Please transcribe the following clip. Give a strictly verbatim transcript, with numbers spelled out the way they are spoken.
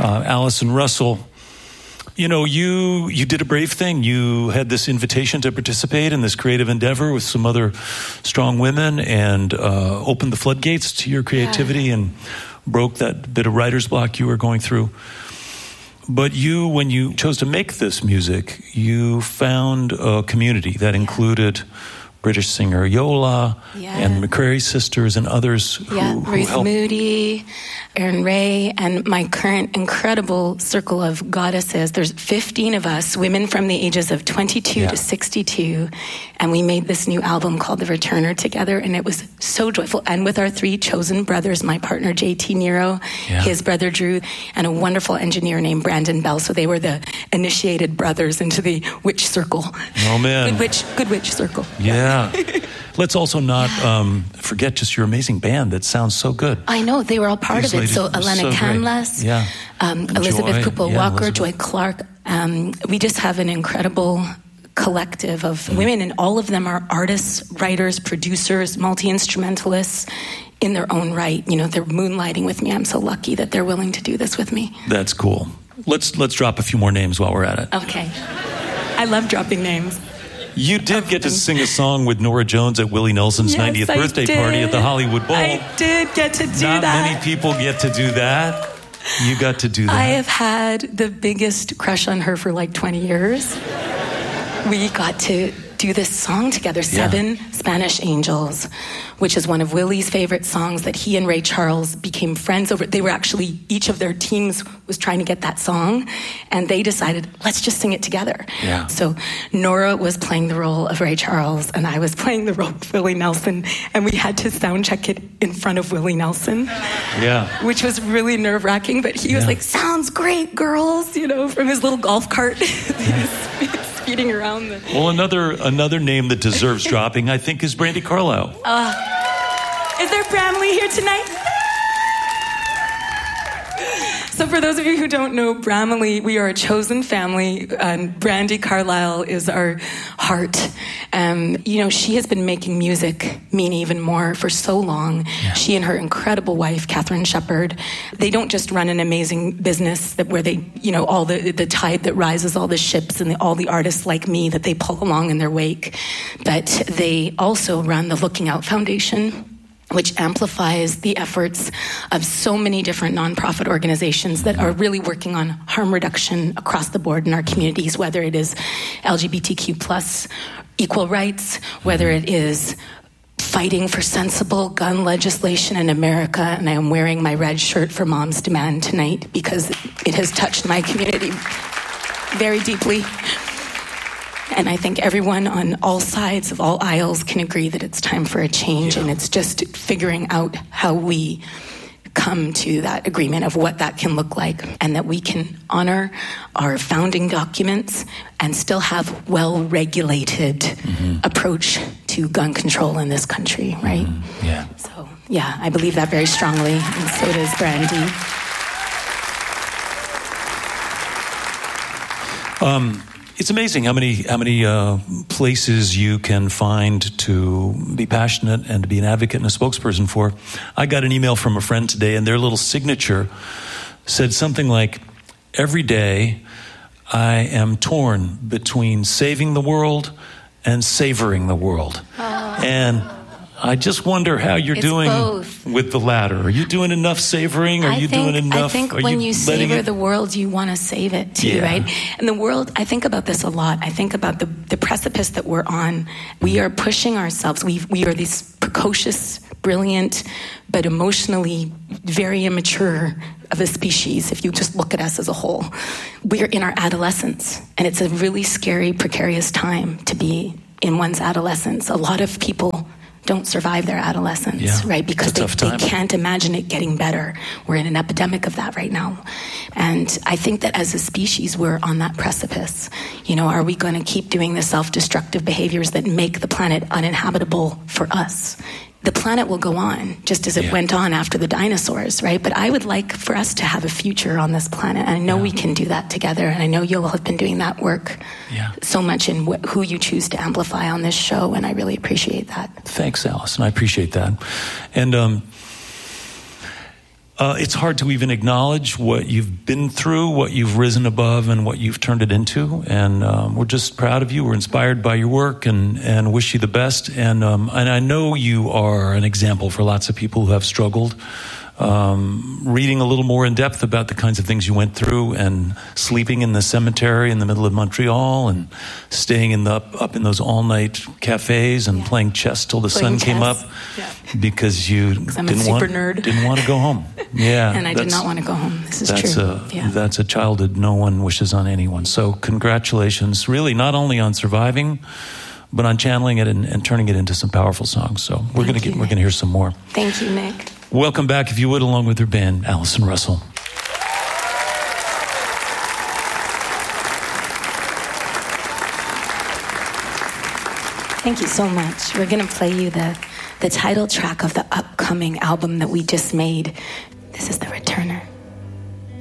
Uh, Allison Russell, you know, you you did a brave thing. You had this invitation to participate in this creative endeavor with some other strong women and uh, opened the floodgates to your creativity yeah. and broke that bit of writer's block you were going through. But you, when you chose to make this music, you found a community that included British singer Yola yeah. and McCrary Sisters and others who, yeah, who Ruth helped. Moody, Erin Ray, and my current incredible circle of goddesses. There's fifteen of us, women from the ages of twenty-two yeah. to sixty-two, and we made this new album called The Returner together, and it was so joyful. And with our three chosen brothers, my partner J T Nero, yeah. his brother Drew, and a wonderful engineer named Brandon Bell. So they were the initiated brothers into the witch circle. Oh man, good witch, good witch circle. Yeah. Let's also not um, forget just your amazing band that sounds so good. I know, they were all part These of it. So Elena so Canlas, yeah. um, Elizabeth Joy. Cooper Yeah, Walker, Elizabeth. Joy Clark. Um, we just have an incredible collective of mm. women, and all of them are artists, writers, producers, multi-instrumentalists in their own right. You know, they're moonlighting with me. I'm so lucky that they're willing to do this with me. That's cool. Let's let's drop a few more names while we're at it. Okay. I love dropping names. You did get to sing a song with Norah Jones at Willie Nelson's yes, ninetieth I birthday did. party at the Hollywood Bowl. I did get to do Not that. many people get to do that. You got to do that. I have had the biggest crush on her for like twenty years. We got to do this song together, Seven yeah. Spanish Angels, which is one of Willie's favorite songs that he and Ray Charles became friends over. They were actually, each of their teams was trying to get that song, and they decided, let's just sing it together. Yeah. So Nora was playing the role of Ray Charles, and I was playing the role of Willie Nelson, and we had to sound check it in front of Willie Nelson. Yeah. Which was really nerve-wracking, but he was yeah. like, sounds great, girls, you know, from his little golf cart. Speeding around the... Well, another another name that deserves dropping, I think, is Brandi Carlile. Uh, is there Bramley here tonight? So for those of you who don't know Bramley, we are a chosen family, and Brandi Carlile is our heart. Um, you know, she has been making music mean even more for so long. Yeah. She and her incredible wife, Catherine Shepard, they don't just run an amazing business that where they, you know, all the, the tide that rises all the ships and the, all the artists like me that they pull along in their wake, but they also run the Looking Out Foundation, which amplifies the efforts of so many different nonprofit organizations that are really working on harm reduction across the board in our communities, whether it is L G B T Q plus equal rights, whether it is fighting for sensible gun legislation in America. And I am wearing my red shirt for Moms Demand tonight because it has touched my community very deeply. And I think everyone on all sides of all aisles can agree that it's time for a change, yeah. and it's just figuring out how we come to that agreement of what that can look like, and that we can honor our founding documents and still have well-regulated mm-hmm. approach to gun control in this country, right? Mm-hmm. Yeah. So, yeah, I believe that very strongly, and so does Brandi. Um... It's amazing how many how many uh, places you can find to be passionate and to be an advocate and a spokesperson for. I got an email from a friend today, and their little signature said something like, "Every day I am torn between saving the world and savoring the world." Oh. And I just wonder how you're it's doing both. With the latter. Are you doing enough savoring? Are I you think, doing enough? I think Are when you, you savor it... the world, you want to save it too, yeah. right? And the world, I think about this a lot. I think about the, the precipice that we're on. We are pushing ourselves. We we are these precocious, brilliant, but emotionally very immature of a species, if you just look at us as a whole. We're in our adolescence, and it's a really scary, precarious time to be in one's adolescence. A lot of people don't survive their adolescence, yeah, right? Because they, they can't imagine it getting better. We're in an epidemic of that right now. And I think that as a species, we're on that precipice. You know, are we going to keep doing the self-destructive behaviors that make the planet uninhabitable for us? The planet will go on, just as it yeah. went on after the dinosaurs, right? But I would like for us to have a future on this planet. And I know yeah. we can do that together. And I know you'll have been doing that work yeah. so much in wh- who you choose to amplify on this show. And I really appreciate that. Thanks, Allison. I appreciate that. And um, Uh, it's hard to even acknowledge what you've been through, what you've risen above, and what you've turned it into. And um, we're just proud of you. We're inspired by your work and, and wish you the best. And, um, and I know you are an example for lots of people who have struggled. Um, reading a little more in depth about the kinds of things you went through, and sleeping in the cemetery in the middle of Montreal, and staying in the up, up in those all-night cafes and yeah. playing chess till the playing sun chess. came up yeah. because you I'm didn't a super want nerd. didn't want to go home. Yeah, and I did not want to go home. This is that's true. A, yeah. That's a childhood no one wishes on anyone. So congratulations, really, not only on surviving, but on channeling it and, and turning it into some powerful songs. So we're going to get, we're going to hear some more. Thank you, Nick. Welcome back, if you would, along with her band, Allison Russell. Thank you so much. We're going to play you the, the title track of the upcoming album that we just made. This is The Returner.